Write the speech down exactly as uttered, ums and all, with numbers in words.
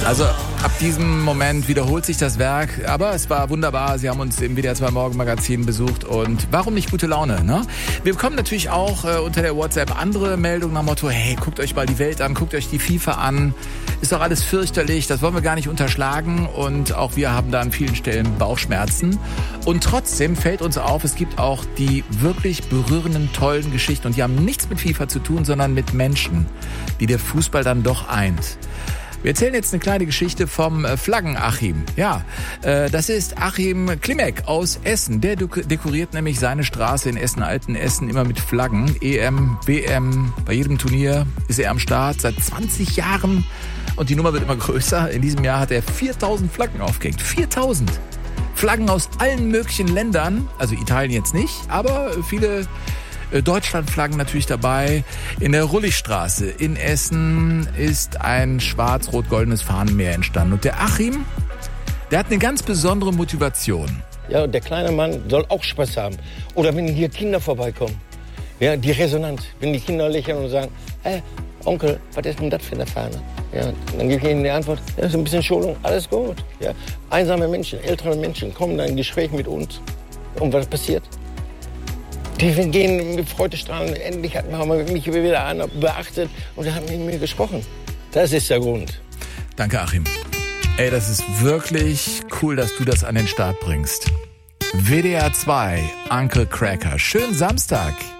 Also ab diesem Moment wiederholt sich das Werk, aber es war wunderbar. Sie haben uns im W D R zwei Morgenmagazin besucht und warum nicht gute Laune, ne? Wir bekommen natürlich auch äh, unter der WhatsApp andere Meldungen nach dem Motto, hey, guckt euch mal die Welt an, guckt euch die FIFA an. Ist doch alles fürchterlich, das wollen wir gar nicht unterschlagen und auch wir haben da an vielen Stellen Bauchschmerzen. Und trotzdem fällt uns auf, es gibt auch die wirklich berührenden, tollen Geschichten und die haben nichts mit FIFA zu tun, sondern mit Menschen, die der Fußball dann doch eint. Wir erzählen jetzt eine kleine Geschichte vom Flaggen-Achim. Ja, äh, das ist Achim Klimek aus Essen. Der dekoriert nämlich seine Straße in Essen, Altenessen, immer mit Flaggen. E M, W M, bei jedem Turnier ist er am Start, seit zwanzig Jahren. Und die Nummer wird immer größer. In diesem Jahr hat er viertausend Flaggen aufgehängt. viertausend! Flaggen aus allen möglichen Ländern. Also Italien jetzt nicht, aber viele Deutschlandflaggen natürlich dabei. In der Rulligstraße in Essen ist ein schwarz-rot-goldenes Fahnenmeer entstanden. Und der Achim, der hat eine ganz besondere Motivation. Ja, der kleine Mann soll auch Spaß haben. Oder wenn hier Kinder vorbeikommen. Ja, die Resonanz. Wenn die Kinder lächeln und sagen, hey, Onkel, was ist denn das für eine Fahne? Ja, dann gebe ich ihnen die Antwort, ja, ist ein bisschen Schulung, alles gut. Ja, einsame Menschen, ältere Menschen kommen dann in Gespräch mit uns. Und was passiert? Die gehen mit Freudestrahlen, endlich hat man mich wieder einer beachtet und haben mit mir gesprochen. Das ist der Grund. Danke, Achim. Ey, das ist wirklich cool, dass du das an den Start bringst. W D R zwei, Uncle Cracker. Schönen Samstag.